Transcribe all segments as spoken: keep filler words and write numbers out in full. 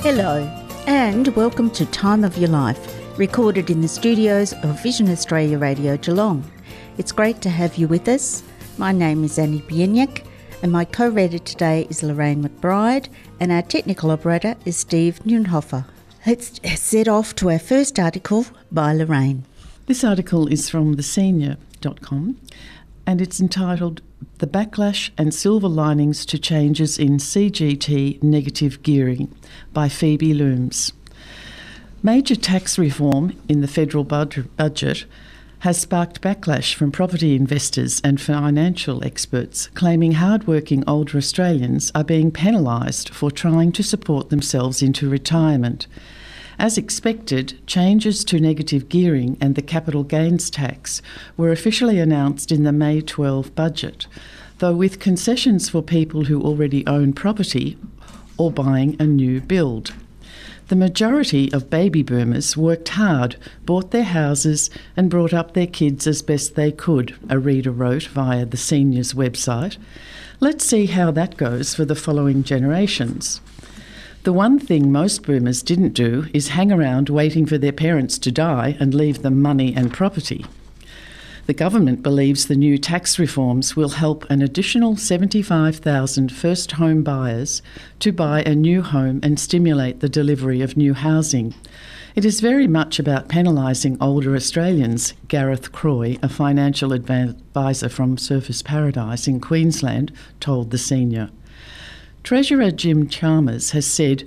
Hello, and welcome to Time of Your Life, recorded in the studios of Vision Australia Radio Geelong. It's great to have you with us. My name is Annie Bieniak, and my co-reader today is Lorraine McBride, and our technical operator is Steve Neunhofer. Let's set off to our first article by Lorraine. This article is from the senior dot com, and it's entitled The Backlash and Silver Linings to Changes in C G T Negative Gearing by Phoebe Looms. Major tax reform in the federal budget has sparked backlash from property investors and financial experts, claiming hard-working older Australians are being penalised for trying to support themselves into retirement. As expected, changes to negative gearing and the capital gains tax were officially announced in the May twelfth budget, though with concessions for people who already own property or buying a new build. The majority of baby boomers worked hard, bought their houses and brought up their kids as best they could, a reader wrote via the Seniors website. Let's see how that goes for the following generations. The one thing most boomers didn't do is hang around waiting for their parents to die and leave them money and property. The government believes the new tax reforms will help an additional seventy-five thousand first home buyers to buy a new home and stimulate the delivery of new housing. It is very much about penalising older Australians, Gareth Croy, a financial advisor from Surfers Paradise in Queensland, told the Senior. Treasurer Jim Chalmers has said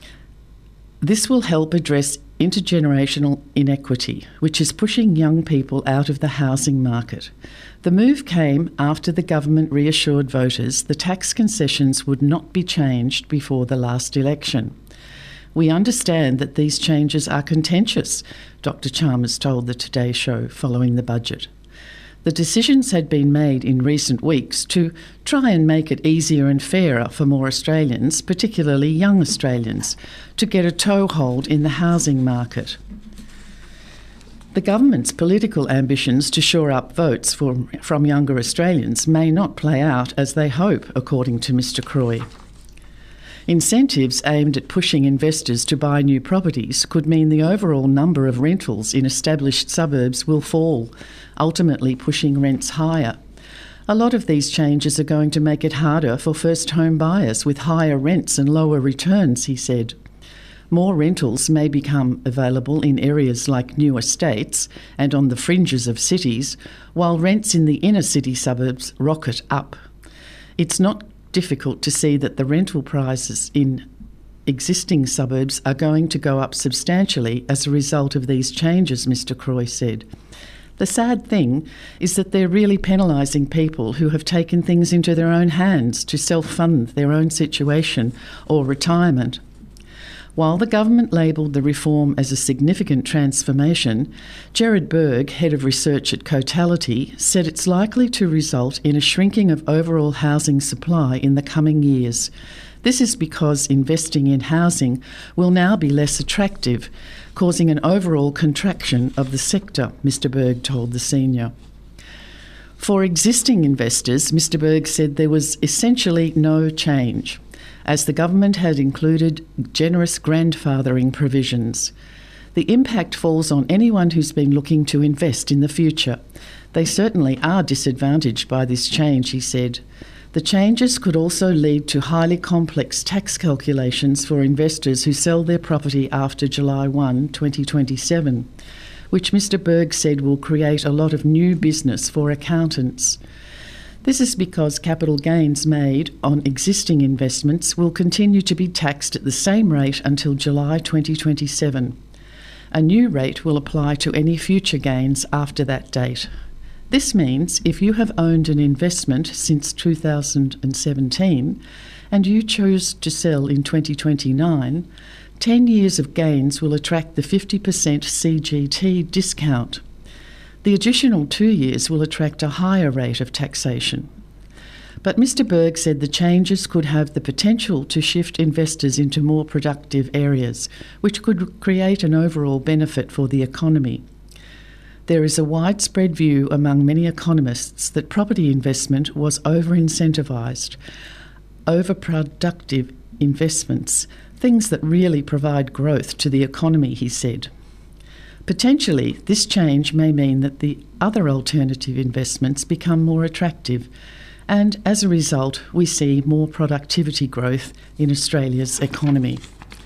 this will help address intergenerational inequity, which is pushing young people out of the housing market. The move came after the government reassured voters the tax concessions would not be changed before the last election. We understand that these changes are contentious, Doctor Chalmers told the Today Show following the budget. The decisions had been made in recent weeks to try and make it easier and fairer for more Australians, particularly young Australians, to get a toehold in the housing market. The government's political ambitions to shore up votes for, from younger Australians may not play out as they hope, according to Mister Croy. Incentives aimed at pushing investors to buy new properties could mean the overall number of rentals in established suburbs will fall, ultimately pushing rents higher. A lot of these changes are going to make it harder for first home buyers with higher rents and lower returns, he said. More rentals may become available in areas like new estates and on the fringes of cities, while rents in the inner city suburbs rocket up. It's not difficult to see that the rental prices in existing suburbs are going to go up substantially as a result of these changes, Mister Croy said. The sad thing is that they're really penalising people who have taken things into their own hands to self-fund their own situation or retirement. While the government labelled the reform as a significant transformation, Gerard Berg, head of research at Cotality, said it's likely to result in a shrinking of overall housing supply in the coming years. This is because investing in housing will now be less attractive, causing an overall contraction of the sector, Mister Berg told the Senior. For existing investors, Mister Berg said there was essentially no change, as the government had included generous grandfathering provisions. The impact falls on anyone who's been looking to invest in the future. They certainly are disadvantaged by this change, he said. The changes could also lead to highly complex tax calculations for investors who sell their property after July first, twenty twenty-seven, which Mister Berg said will create a lot of new business for accountants. This is because capital gains made on existing investments will continue to be taxed at the same rate until July twenty twenty-seven. A new rate will apply to any future gains after that date. This means if you have owned an investment since two thousand seventeen and you choose to sell in twenty twenty-nine, ten years of gains will attract the fifty percent C G T discount. The additional two years will attract a higher rate of taxation. But Mister Berg said the changes could have the potential to shift investors into more productive areas, which could create an overall benefit for the economy. There is a widespread view among many economists that property investment was over-incentivised, overproductive investments, things that really provide growth to the economy, he said. Potentially, this change may mean that the other alternative investments become more attractive, and as a result, we see more productivity growth in Australia's economy.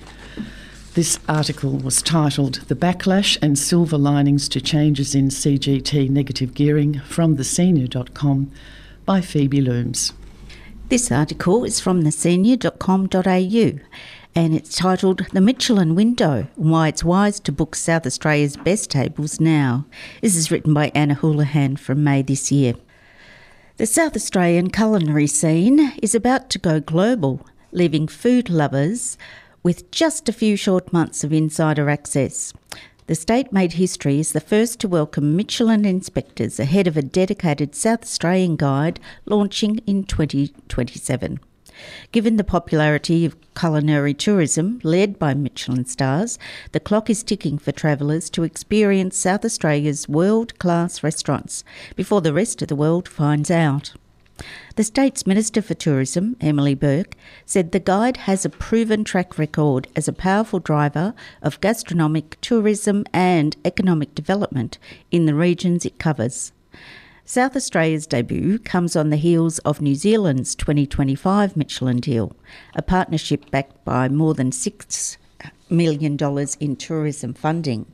This article was titled "The Backlash and Silver Linings to Changes in C G T Negative Gearing" from the senior dot com by Phoebe Looms. This article is from the senior dot com dot a u and it's titled "The Michelin Window, Why It's Wise to Book South Australia's Best Tables Now." This is written by Anna Houlihan from May this year. The South Australian culinary scene is about to go global, leaving food lovers with just a few short months of insider access. The state made history as the first to welcome Michelin inspectors ahead of a dedicated South Australian guide launching in twenty twenty-seven. Given the popularity of culinary tourism led by Michelin stars, the clock is ticking for travellers to experience South Australia's world-class restaurants before the rest of the world finds out. The state's Minister for Tourism, Emily Burke, said the guide has a proven track record as a powerful driver of gastronomic tourism and economic development in the regions it covers. South Australia's debut comes on the heels of New Zealand's twenty twenty-five Michelin deal, a partnership backed by more than six million dollars in tourism funding.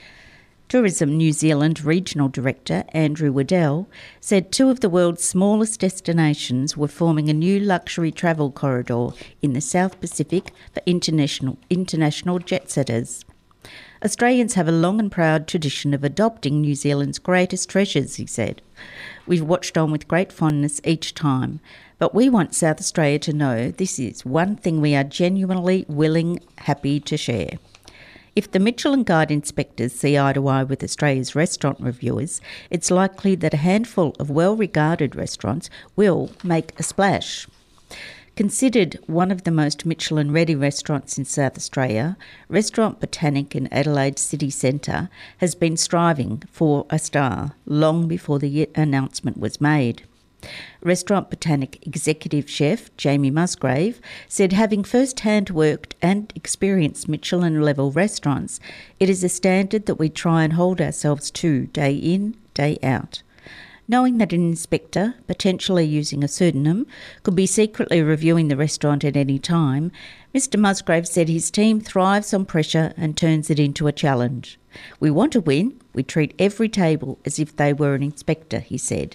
Tourism New Zealand Regional Director Andrew Waddell said two of the world's smallest destinations were forming a new luxury travel corridor in the South Pacific for international, international jet-setters. Australians have a long and proud tradition of adopting New Zealand's greatest treasures, he said. We've watched on with great fondness each time, but we want South Australia to know this is one thing we are genuinely willing, happy to share. If the Michelin Guide inspectors see eye to eye with Australia's restaurant reviewers, it's likely that a handful of well-regarded restaurants will make a splash. Considered one of the most Michelin-ready restaurants in South Australia, Restaurant Botanic in Adelaide City Centre has been striving for a star long before the announcement was made. Restaurant Botanic executive chef Jamie Musgrave said, having first-hand worked and experienced Michelin-level restaurants, it is a standard that we try and hold ourselves to day in, day out. Knowing that an inspector, potentially using a pseudonym, could be secretly reviewing the restaurant at any time, Mister Musgrave said his team thrives on pressure and turns it into a challenge. We want to win. We treat every table as if they were an inspector, he said.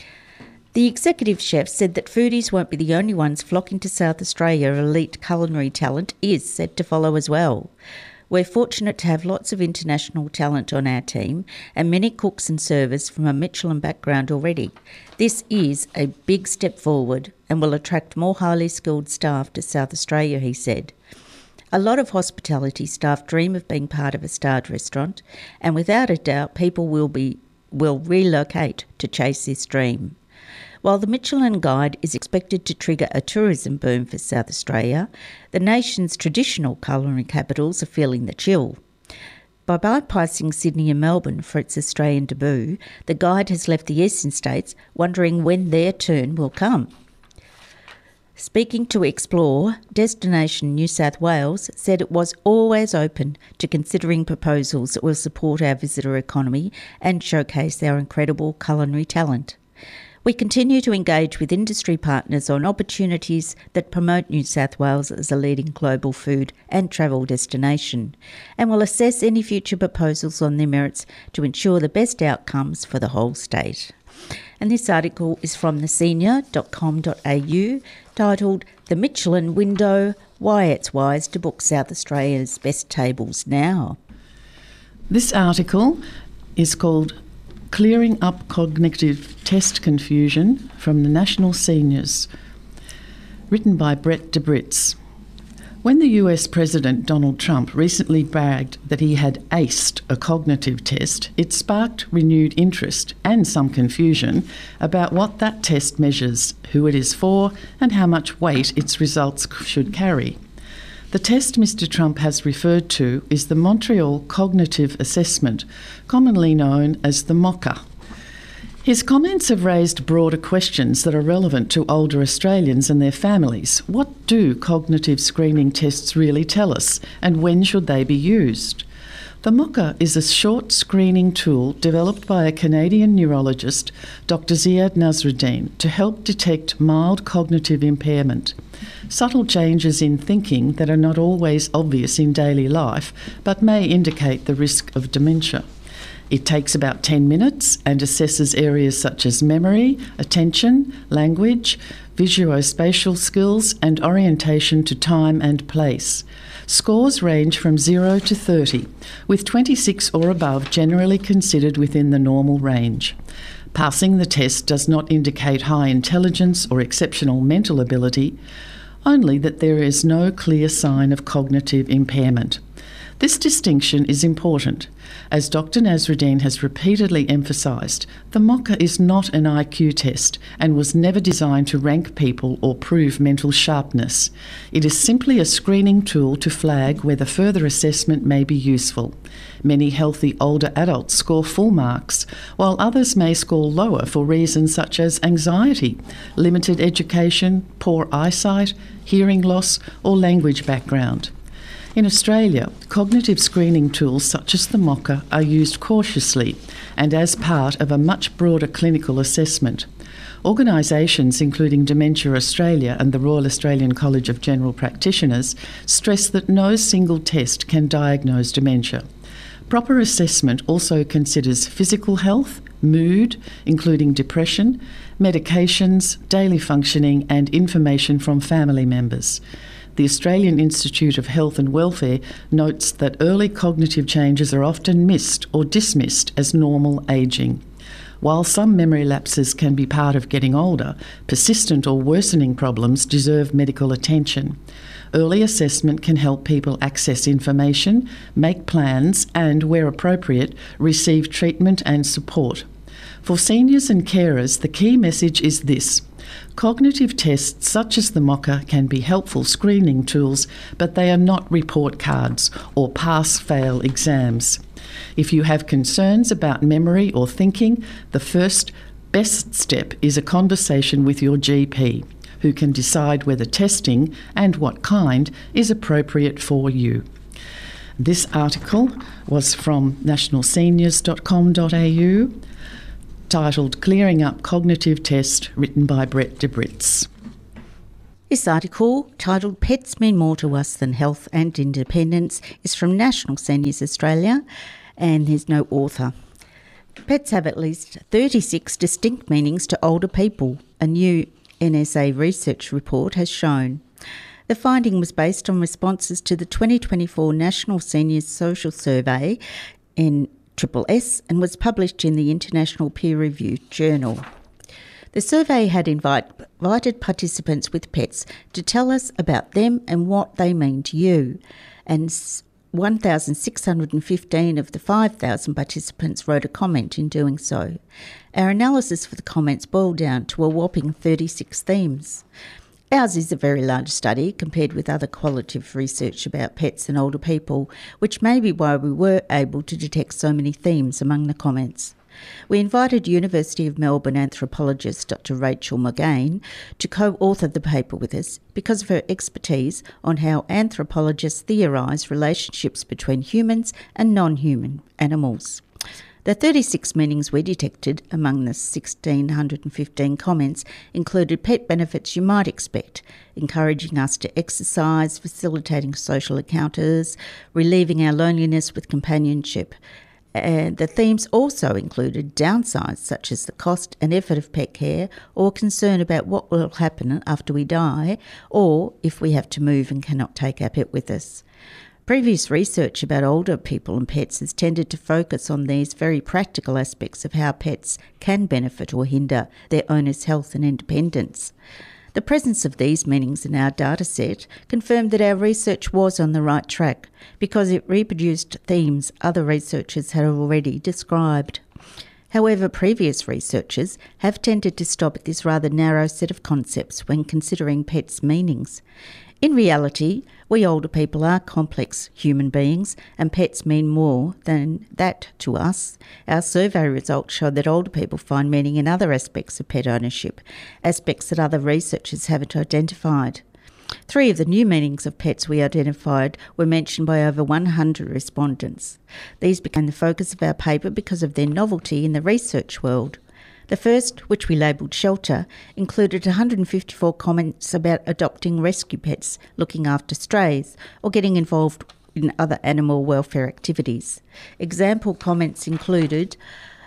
The executive chef said that foodies won't be the only ones flocking to South Australia. Elite culinary talent is set to follow as well. We're fortunate to have lots of international talent on our team and many cooks and servers from a Michelin background already. This is a big step forward and will attract more highly skilled staff to South Australia, he said. A lot of hospitality staff dream of being part of a starred restaurant, and without a doubt people will be will relocate to chase this dream. While the Michelin Guide is expected to trigger a tourism boom for South Australia, the nation's traditional culinary capitals are feeling the chill. By bypassing Sydney and Melbourne for its Australian debut, the Guide has left the eastern states wondering when their turn will come. Speaking to Explore, Destination New South Wales said it was always open to considering proposals that will support our visitor economy and showcase our incredible culinary talent. We continue to engage with industry partners on opportunities that promote New South Wales as a leading global food and travel destination, and will assess any future proposals on their merits to ensure the best outcomes for the whole state. And this article is from the senior dot com dot a u, titled "The Michelin Window, Why It's Wise to Book South Australia's Best Tables Now." This article is called "Clearing Up Cognitive Test Confusion" from the National Seniors, written by Brett DeBritz. When the U S President Donald Trump recently bragged that he had aced a cognitive test, it sparked renewed interest and some confusion about what that test measures, who it is for, and how much weight its results should carry. The test Mister Trump has referred to is the Montreal Cognitive Assessment, commonly known as the MOCA. His comments have raised broader questions that are relevant to older Australians and their families. What do cognitive screening tests really tell us, and when should they be used? The M O C A is a short screening tool developed by a Canadian neurologist, Doctor Ziad Nasruddin, to help detect mild cognitive impairment. Subtle changes in thinking that are not always obvious in daily life, but may indicate the risk of dementia. It takes about ten minutes and assesses areas such as memory, attention, language, visuospatial skills and orientation to time and place. Scores range from zero to thirty, with twenty-six or above generally considered within the normal range. Passing the test does not indicate high intelligence or exceptional mental ability, only that there is no clear sign of cognitive impairment. This distinction is important. As Doctor Nasruddin has repeatedly emphasised, the M O C A is not an I Q test and was never designed to rank people or prove mental sharpness. It is simply a screening tool to flag whether further assessment may be useful. Many healthy older adults score full marks, while others may score lower for reasons such as anxiety, limited education, poor eyesight, hearing loss, or language background. In Australia, cognitive screening tools such as the M O C A are used cautiously and as part of a much broader clinical assessment. Organisations including Dementia Australia and the Royal Australian College of General Practitioners stress that no single test can diagnose dementia. Proper assessment also considers physical health, mood, including depression, medications, daily functioning and information from family members. The Australian Institute of Health and Welfare notes that early cognitive changes are often missed or dismissed as normal ageing. While some memory lapses can be part of getting older, persistent or worsening problems deserve medical attention. Early assessment can help people access information, make plans and, where appropriate, receive treatment and support. For seniors and carers, the key message is this: cognitive tests such as the M O C A can be helpful screening tools, but they are not report cards or pass-fail exams. If you have concerns about memory or thinking, the first best step is a conversation with your G P, who can decide whether testing, and what kind, is appropriate for you. This article was from national seniors dot com dot a u, titled Clearing Up Cognitive Test, written by Brett de Britz. This article, titled Pets Mean More to Us Than Health and Independence, is from National Seniors Australia, and there's no author. Pets have at least thirty-six distinct meanings to older people, a new N S A research report has shown. The finding was based on responses to the twenty twenty-four National Seniors Social Survey in S S S and was published in the International Peer-Reviewed Journal. The survey had invite, invited participants with pets to tell us about them and what they mean to you, and one thousand six hundred fifteen of the five thousand participants wrote a comment in doing so. Our analysis for the comments boiled down to a whopping thirty-six themes. Ours is a very large study compared with other qualitative research about pets and older people, which may be why we were able to detect so many themes among the comments. We invited University of Melbourne anthropologist Doctor Rachel McGain to co-author the paper with us because of her expertise on how anthropologists theorise relationships between humans and non-human animals. The thirty-six meanings we detected among the one thousand six hundred fifteen comments included pet benefits you might expect, encouraging us to exercise, facilitating social encounters, relieving our loneliness with companionship. And the themes also included downsides such as the cost and effort of pet care, or concern about what will happen after we die, or if we have to move and cannot take our pet with us. Previous research about older people and pets has tended to focus on these very practical aspects of how pets can benefit or hinder their owner's health and independence. The presence of these meanings in our data set confirmed that our research was on the right track because it reproduced themes other researchers had already described. However, previous researchers have tended to stop at this rather narrow set of concepts when considering pets' meanings. In reality, we older people are complex human beings, and pets mean more than that to us. Our survey results show that older people find meaning in other aspects of pet ownership, aspects that other researchers haven't identified. Three of the new meanings of pets we identified were mentioned by over one hundred respondents. These became the focus of our paper because of their novelty in the research world. The first, which we labelled Shelter, included one hundred fifty-four comments about adopting rescue pets, looking after strays, or getting involved in other animal welfare activities. Example comments included,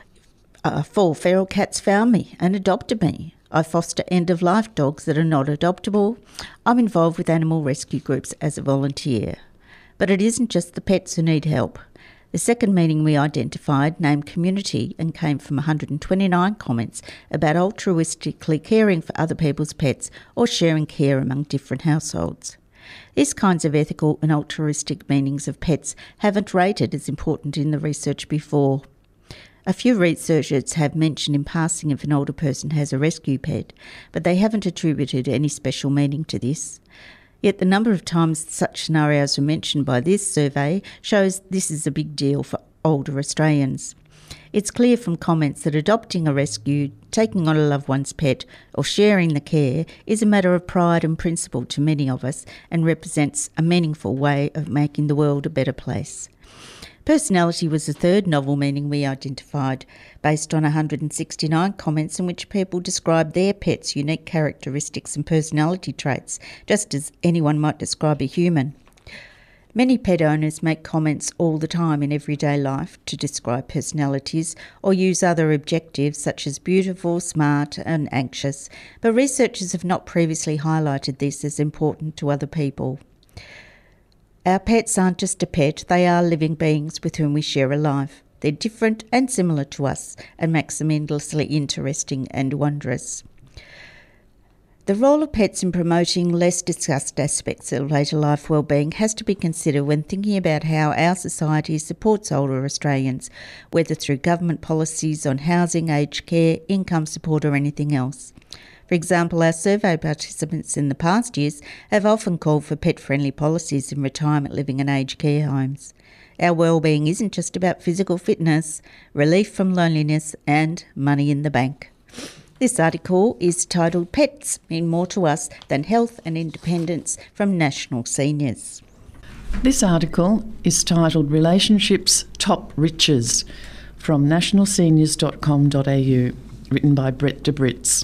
uh, four feral cats found me and adopted me. I foster end-of-life dogs that are not adoptable. I'm involved with animal rescue groups as a volunteer. But it isn't just the pets who need help. The second meaning we identified named community and came from one hundred twenty-nine comments about altruistically caring for other people's pets or sharing care among different households. These kinds of ethical and altruistic meanings of pets haven't rated as important in the research before. A few researchers have mentioned in passing if an older person has a rescue pet, but they haven't attributed any special meaning to this. Yet the number of times such scenarios were mentioned by this survey shows this is a big deal for older Australians. It's clear from comments that adopting a rescue, taking on a loved one's pet, or sharing the care is a matter of pride and principle to many of us and represents a meaningful way of making the world a better place. Personality was the third novel meaning we identified, based on one hundred sixty-nine comments in which people described their pets' unique characteristics and personality traits, just as anyone might describe a human. Many pet owners make comments all the time in everyday life to describe personalities or use other adjectives such as beautiful, smart and anxious, but researchers have not previously highlighted this as important to other people. Our pets aren't just a pet, they are living beings with whom we share a life. They're different and similar to us and makes them endlessly interesting and wondrous. The role of pets in promoting less discussed aspects of later life wellbeing has to be considered when thinking about how our society supports older Australians, whether through government policies on housing, aged care, income support or anything else. For example, our survey participants in the past years have often called for pet-friendly policies in retirement living and aged care homes. Our wellbeing isn't just about physical fitness, relief from loneliness and money in the bank. This article is titled Pets Mean More to Us Than Health and Independence from National Seniors. This article is titled Relationships Top Riches from national seniors dot com dot a u, written by Brett de Brits.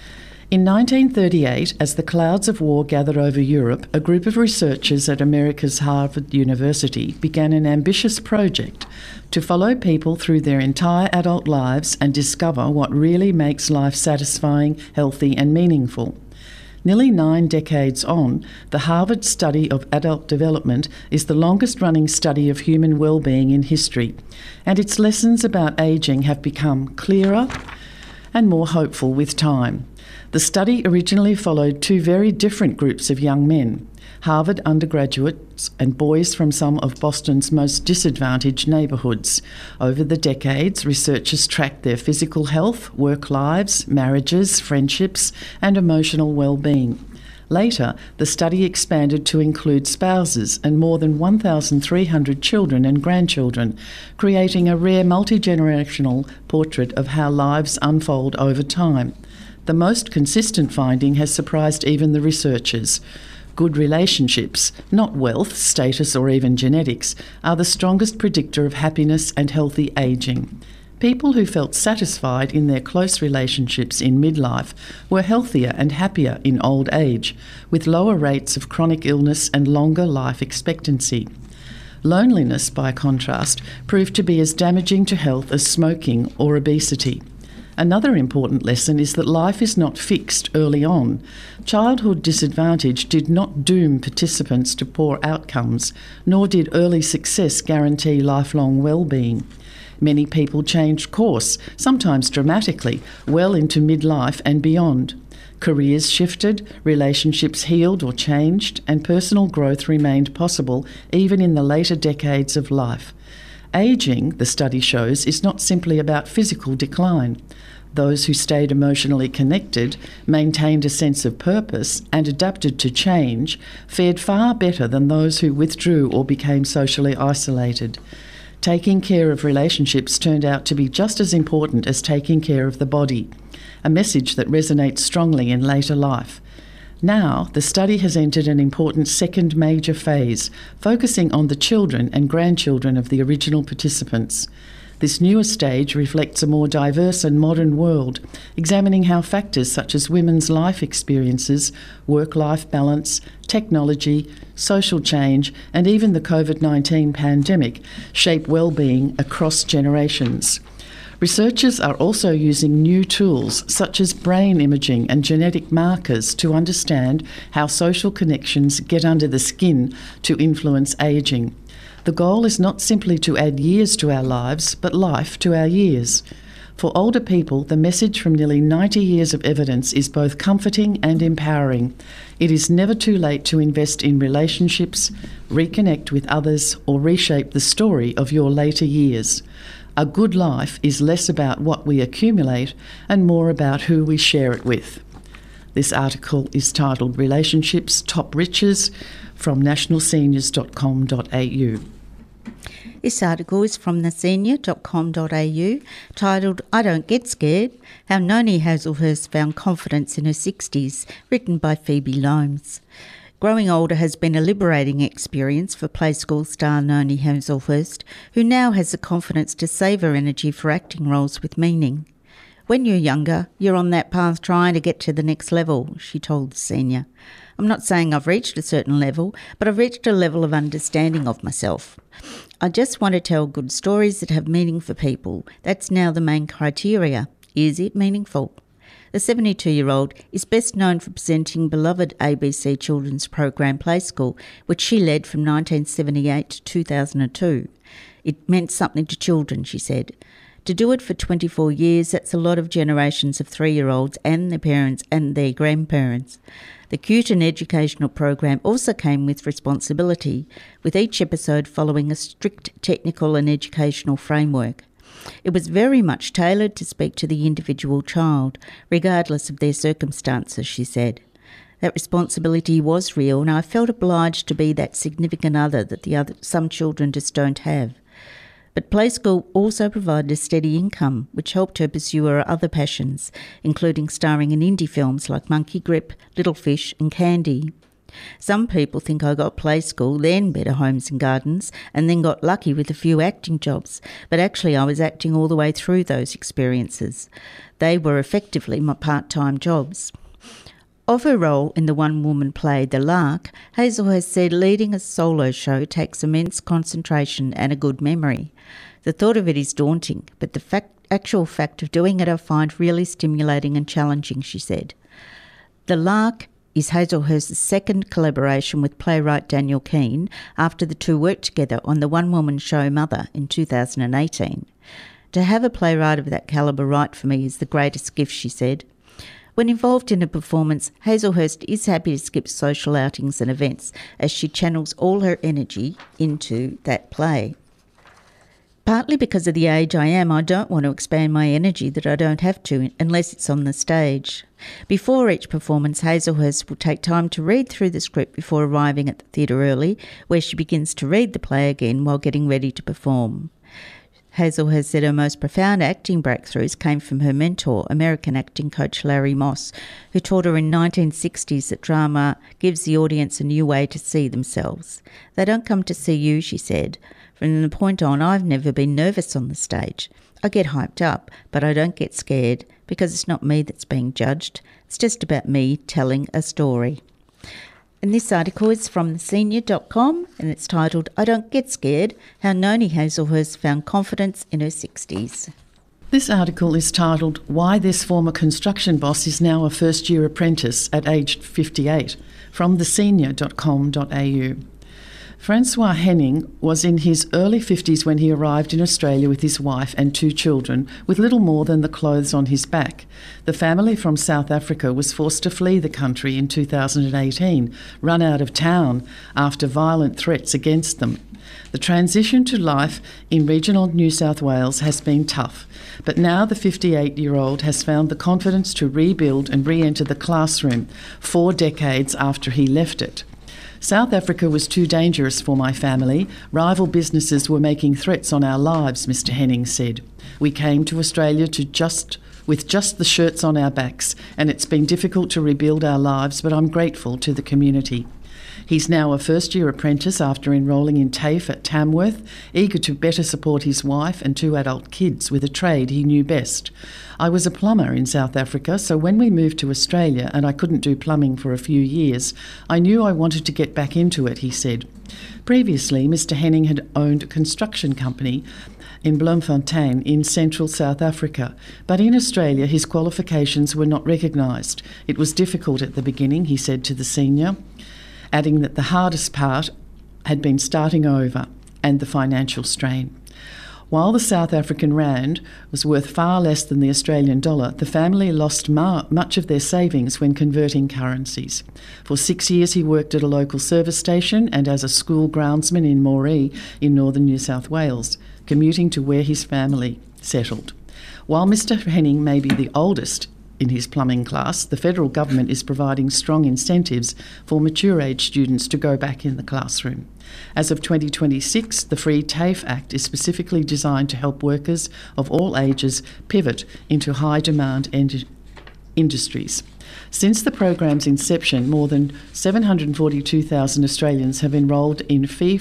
In nineteen thirty-eight, as the clouds of war gathered over Europe, a group of researchers at America's Harvard University began an ambitious project to follow people through their entire adult lives and discover what really makes life satisfying, healthy and meaningful. Nearly nine decades on, the Harvard Study of Adult Development is the longest-running study of human well-being in history, and its lessons about ageing have become clearer and more hopeful with time. The study originally followed two very different groups of young men, Harvard undergraduates and boys from some of Boston's most disadvantaged neighbourhoods. Over the decades, researchers tracked their physical health, work lives, marriages, friendships, and emotional well-being. Later, the study expanded to include spouses and more than one thousand three hundred children and grandchildren, creating a rare multi-generational portrait of how lives unfold over time. The most consistent finding has surprised even the researchers. Good relationships, not wealth, status or even genetics, are the strongest predictor of happiness and healthy ageing. People who felt satisfied in their close relationships in midlife were healthier and happier in old age, with lower rates of chronic illness and longer life expectancy. Loneliness, by contrast, proved to be as damaging to health as smoking or obesity. Another important lesson is that life is not fixed early on. Childhood disadvantage did not doom participants to poor outcomes, nor did early success guarantee lifelong well-being. Many people changed course, sometimes dramatically, well into midlife and beyond. Careers shifted, relationships healed or changed, and personal growth remained possible even in the later decades of life. Ageing, the study shows, is not simply about physical decline. Those who stayed emotionally connected, maintained a sense of purpose, and adapted to change fared far better than those who withdrew or became socially isolated. Taking care of relationships turned out to be just as important as taking care of the body, a message that resonates strongly in later life. Now, the study has entered an important second major phase, focusing on the children and grandchildren of the original participants. This newer stage reflects a more diverse and modern world, examining how factors such as women's life experiences, work-life balance, technology, social change, and even the COVID nineteen pandemic shape well-being across generations. Researchers are also using new tools such as brain imaging and genetic markers to understand how social connections get under the skin to influence ageing. The goal is not simply to add years to our lives, but life to our years. For older people, the message from nearly ninety years of evidence is both comforting and empowering. It is never too late to invest in relationships, reconnect with others, or reshape the story of your later years. A good life is less about what we accumulate and more about who we share it with. This article is titled Relationships Top Riches from national seniors dot com dot a u. This article is from the senior dot com dot a u, titled I Don't Get Scared, How Noni Hazlehurst Found Confidence in Her sixties, written by Phoebe Loams. Growing older has been a liberating experience for Play School star Noni Hazlehurst, who now has the confidence to save her energy for acting roles with meaning. When you're younger, you're on that path trying to get to the next level, she told the senior. I'm not saying I've reached a certain level, but I've reached a level of understanding of myself. I just want to tell good stories that have meaning for people. That's now the main criteria. Is it meaningful? The seventy-two-year-old is best known for presenting beloved A B C children's program Play School, which she led from nineteen seventy-eight to two thousand two. It meant something to children, she said. To do it for twenty-four years, that's a lot of generations of three-year-olds and their parents and their grandparents. The cute and educational program also came with responsibility, with each episode following a strict technical and educational framework. It was very much tailored to speak to the individual child, regardless of their circumstances, she said. That responsibility was real, and I felt obliged to be that significant other that the other some children just don't have. But Play School also provided a steady income, which helped her pursue her other passions, including starring in indie films like Monkey Grip, Little Fish and Candy. Some people think I got Play School, then Better Homes and Gardens, and then got lucky with a few acting jobs, but actually I was acting all the way through those experiences. They were effectively my part-time jobs. Of her role in the one-woman play The Lark, Hazlehurst said leading a solo show takes immense concentration and a good memory. The thought of it is daunting, but the fact, actual fact of doing it I find really stimulating and challenging, she said. The Lark is Hazlehurst's second collaboration with playwright Daniel Keane after the two worked together on the one-woman show Mother in two thousand eighteen. To have a playwright of that calibre write for me is the greatest gift, she said. When involved in a performance, Hazlehurst is happy to skip social outings and events as she channels all her energy into that play. Partly because of the age I am, I don't want to expand my energy that I don't have to unless it's on the stage. Before each performance, Hazlehurst will take time to read through the script before arriving at the theatre early, where she begins to read the play again while getting ready to perform. Hazlehurst said her most profound acting breakthroughs came from her mentor, American acting coach Larry Moss, who taught her in the nineteen sixties that drama gives the audience a new way to see themselves. They don't come to see you, she said. From the point on, I've never been nervous on the stage. I get hyped up, but I don't get scared because it's not me that's being judged. It's just about me telling a story. And this article is from the senior dot com and it's titled I Don't Get Scared, How Noni Hazlehurst Found Confidence in Her sixties. This article is titled Why This Former Construction Boss is Now a First-Year Apprentice at Aged fifty-eight from the senior dot com dot a u. Francois Henning was in his early fifties when he arrived in Australia with his wife and two children, with little more than the clothes on his back. The family from South Africa was forced to flee the country in two thousand eighteen, run out of town after violent threats against them. The transition to life in regional New South Wales has been tough, but now the fifty-eight-year-old has found the confidence to rebuild and re-enter the classroom four decades after he left it. South Africa was too dangerous for my family. Rival businesses were making threats on our lives, Mister Henning said. We came to Australia to just with just the shirts on our backs, and it's been difficult to rebuild our lives, but I'm grateful to the community. He's now a first-year apprentice after enrolling in TAFE at Tamworth, eager to better support his wife and two adult kids with a trade he knew best. I was a plumber in South Africa, so when we moved to Australia and I couldn't do plumbing for a few years, I knew I wanted to get back into it, he said. Previously, Mister Henning had owned a construction company in Bloemfontein in central South Africa, but in Australia his qualifications were not recognised. It was difficult at the beginning, he said to the senior, adding that the hardest part had been starting over and the financial strain. While the South African rand was worth far less than the Australian dollar, the family lost ma- much of their savings when converting currencies. For six years he worked at a local service station and as a school groundsman in Moree in northern New South Wales, commuting to where his family settled. While Mister Henning may be the oldest in his plumbing class, the federal government is providing strong incentives for mature age students to go back in the classroom. As of twenty twenty-six, the Free TAFE Act is specifically designed to help workers of all ages pivot into high demand ind- industries. Since the program's inception, more than seven hundred forty-two thousand Australians have enrolled in fee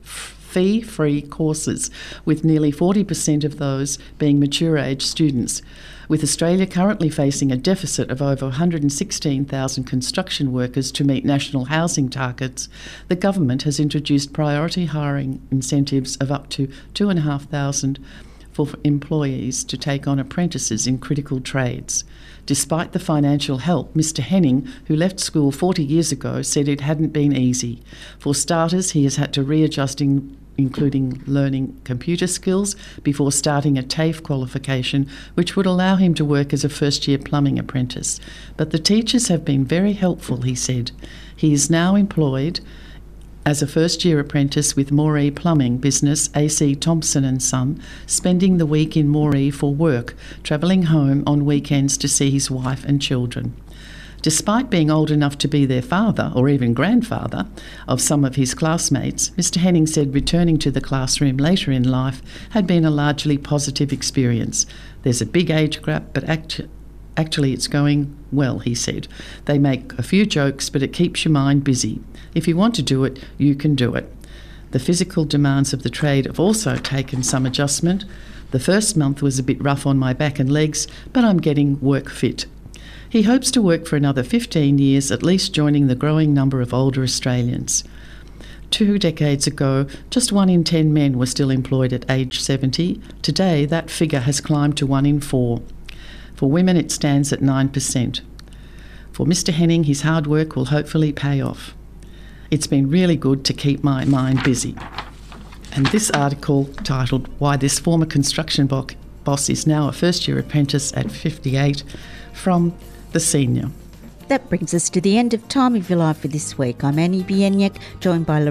fee-free courses, with nearly forty percent of those being mature-age students. With Australia currently facing a deficit of over one hundred sixteen thousand construction workers to meet national housing targets, the government has introduced priority hiring incentives of up to two thousand five hundred for employees to take on apprentices in critical trades. Despite the financial help, Mister Henning, who left school forty years ago, said it hadn't been easy. For starters, he has had to readjust in including learning computer skills before starting a TAFE qualification, which would allow him to work as a first-year plumbing apprentice. But the teachers have been very helpful, he said. He is now employed as a first-year apprentice with Moree Plumbing business A C Thompson and Son, spending the week in Moree for work, travelling home on weekends to see his wife and children. Despite being old enough to be their father, or even grandfather, of some of his classmates, Mister Henning said returning to the classroom later in life had been a largely positive experience. There's a big age gap, but act- actually it's going well, he said. They make a few jokes, but it keeps your mind busy. If you want to do it, you can do it. The physical demands of the trade have also taken some adjustment. The first month was a bit rough on my back and legs, but I'm getting work fit. He hopes to work for another fifteen years, at least joining the growing number of older Australians. Two decades ago, just one in ten men were still employed at age seventy. Today, that figure has climbed to one in four. For women, it stands at nine percent. For Mister Henning, his hard work will hopefully pay off. It's been really good to keep my mind busy. And this article, titled Why This Former Construction bo- Boss is Now a First-Year Apprentice at fifty-eight, from The Senior. That brings us to the end of Time of Your Life for this week. I'm Annie Bieniek, joined by